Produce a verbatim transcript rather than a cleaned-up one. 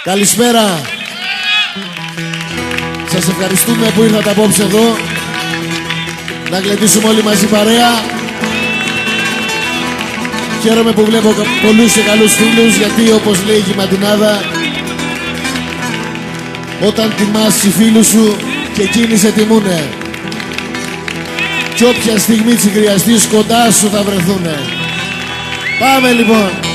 Καλησπέρα. Σας ευχαριστούμε που ήρθατε απόψε εδώ να γλεντήσουμε όλοι μαζί παρέα. Χαίρομαι που βλέπω πολλούς και καλούς φίλους, γιατί όπως λέει η Γηματινάδα, όταν τιμάς οι φίλους σου και εκείνοι σε τιμούνε, κι όποια στιγμή τσι χρειαστείς κοντά σου θα βρεθούνε. Πάμε λοιπόν.